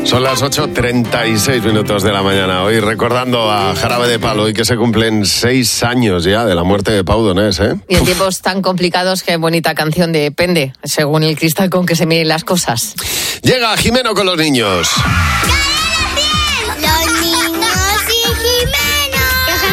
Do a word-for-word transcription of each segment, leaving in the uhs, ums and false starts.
Son las ocho treinta y seis minutos de la mañana. Hoy recordando a Jarabe de Palo y que se cumplen seis años ya de la muerte de Pau Donés, ¿eh? Y en tiempos tan complicados, qué bonita canción de Pende, según el cristal con que se miren las cosas. Llega Jimeno con los niños. Los niños y Jimeno.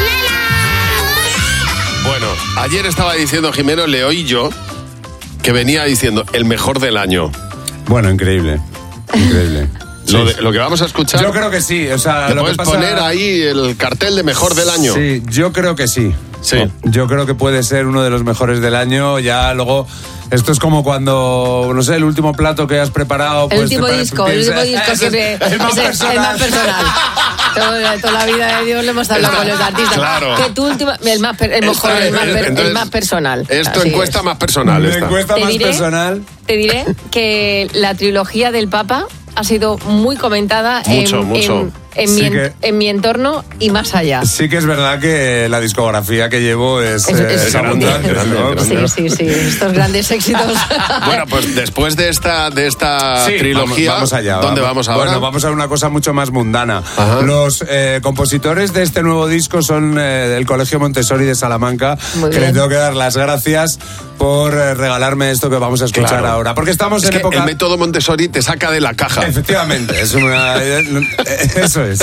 Bueno, ayer estaba diciendo Jimeno, le oí yo, que venía diciendo el mejor del año. Bueno, increíble. Increíble. Lo, de, lo que vamos a escuchar. Yo creo que sí. O sea, ¿te lo puedes que pasa... poner ahí el cartel de mejor del año? Sí, yo creo que sí. Sí. Yo creo que puede ser uno de los mejores del año. Ya luego, esto es como cuando, no sé, el último plato que has preparado. El pues, último te disco, parece, el último piensa, disco siempre es el más es el- personal. el más personal. Toda, toda la vida de Dios le hemos hablado con los artistas. Claro. Que tu último, el más, per- el mejor, el más, per- Entonces, el más personal. Esto Así encuesta es. más personal. Me Esta. encuesta Te más diré- personal. Te diré que la trilogía del Papa ha sido muy comentada Mucho, en, mucho. en, en, Sí mi, en- que- en mi entorno y más allá. Sí que es verdad que la discografía que llevo es, Es- eh, es es grande, abundante, grande, ¿no? grande. Sí, sí, sí, estos grandes éxitos. Bueno, pues después de esta, de esta Sí, trilogía, vamos, vamos allá. ¿dónde vamos, ahora? Bueno, vamos a una cosa mucho más mundana. Ajá. Los eh, compositores de este nuevo disco son eh, del Colegio Montessori de Salamanca, Muy que bien. les tengo que dar las gracias por eh, regalarme esto que vamos a escuchar Claro. ahora. Porque estamos Es en que época... el método Montessori te saca de la caja. Efectivamente, es una... Eso es.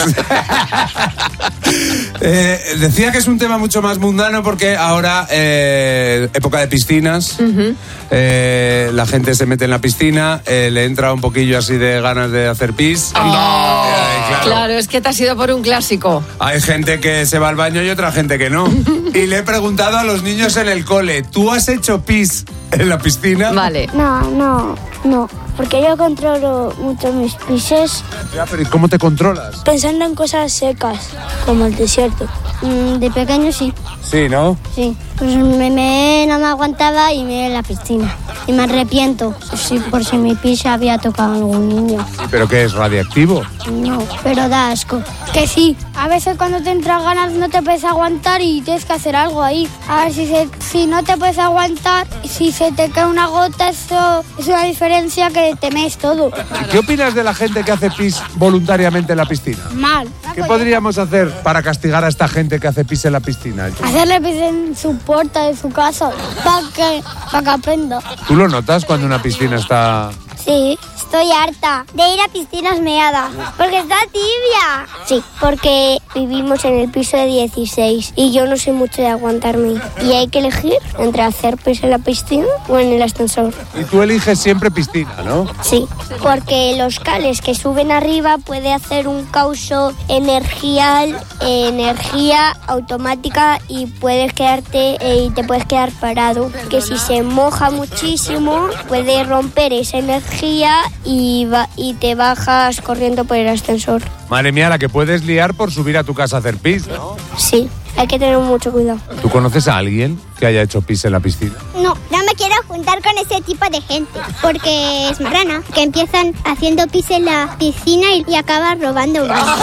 Eh, decía que es un tema mucho más mundano porque ahora, eh, época de piscinas, eh, la gente se mete en la piscina, eh, le entra un poquillo así de ganas de hacer pis. Oh, Eh, claro. claro, es que te has ido por un clásico. Hay gente que se va al baño y otra gente que no. Y le he preguntado a los niños en el cole, ¿tú has hecho pis en la piscina? Vale. No, no, no. Porque yo controlo mucho mis pises Ya, pero ¿y cómo te controlas? pensando en cosas secas, como el desierto. Mm, de pequeño sí, Sí, ¿no? sí. Pues me, me no me aguantaba y me en la piscina. Y me arrepiento sí, por si mi pis había tocado a algún niño. ¿Pero qué es, radiactivo? No, pero da asco. Que sí. A veces cuando te entran ganas no te puedes aguantar y tienes que hacer algo ahí. A ver si, se, si no te puedes aguantar, si se te cae una gota, eso es una diferencia que te mees todo. ¿Y qué opinas de la gente que hace pis voluntariamente en la piscina? Mal. ¿Qué podríamos hacer para castigar a esta gente que hace pis en la piscina? Hacerle pis en su puerta de su casa para que, pa que aprenda. ¿Tú lo notas cuando una piscina está...? Sí, estoy harta de ir a piscinas meadas porque está tibia. Sí, porque vivimos en el piso de dieciséis y yo no soy mucho de aguantarme. Y hay que elegir entre hacer pis en la piscina o en el ascensor. Y tú eliges siempre piscina, ¿no? Sí, porque los cables que suben arriba puede hacer un causo energial, energía automática y puedes quedarte eh, y te puedes quedar parado. Que si se moja muchísimo puede romper esa energía y, va, y te bajas corriendo por el ascensor. Madre mía, la que puedes liar por subir a tu casa a hacer pis, ¿no? Sí, hay que tener mucho cuidado. ¿Tú conoces a alguien que haya hecho pis en la piscina? No, no me quiero juntar con ese tipo de gente, porque es marrana, que empiezan haciendo pis en la piscina y, y acaban robando baños.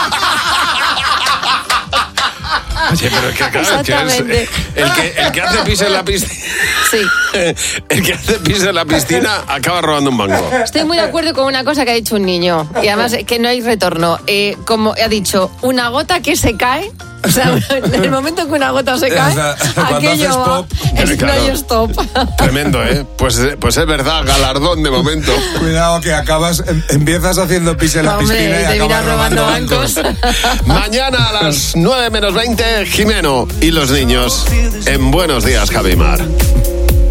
Oye, pero es que claro, es que es- Exactamente. el, que, el que hace pis en la piscina... Sí. El que hace pis en la piscina acaba robando un banco. Estoy muy de acuerdo con una cosa que ha dicho un niño. Y además que no hay retorno. Eh, como ha dicho, una gota que se cae. O sea, en el momento en que una gota se cae, O sea, cuando aquello haces va. pop, Es, claro. no hay stop. Tremendo, ¿eh? Pues, pues es verdad, galardón de momento. Cuidado que acabas, em- empiezas haciendo pis en la Hombre, piscina y te acabas miras robando bancos. Mañana a las nueve menos veinte, Jimeno y los niños en Buenos Días, Javimar.